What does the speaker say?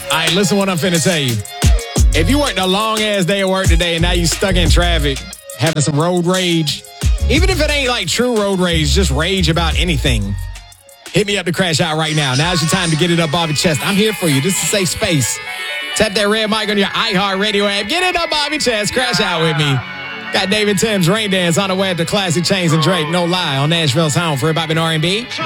All right, listen to what I'm finna tell you. If you worked a long-ass day at work today and now you stuck in traffic, having some road rage, even if it ain't like true road rage, just rage about anything, hit me up to Crash Out right now. Now's your time to get it up off your chest. I'm here for you. This is a safe space. Tap that red mic on your iHeartRadio app. Get it up off your chest. Crash Out with me. Got David Timms, Rain Dance on the way at the Classic Chains and Drake. No Lie on Nashville's home for hip hop and R&B.